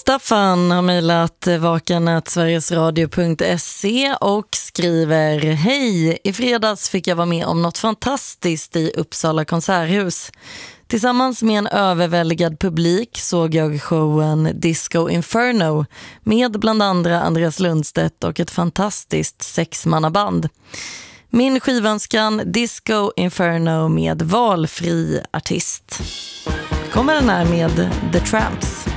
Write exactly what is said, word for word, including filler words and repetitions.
Staffan har mejlat vakan snabel-a sverigesradio punkt se och skriver: Hej, i fredags fick jag vara med om något fantastiskt i Uppsala konserthus. Tillsammans med en överväldigad publik såg jag showen Disco Inferno med bland andra Andreas Lundstedt och ett fantastiskt sexmannaband. Min skivanskan Disco Inferno med valfri artist. Kommer den här med The Tramps.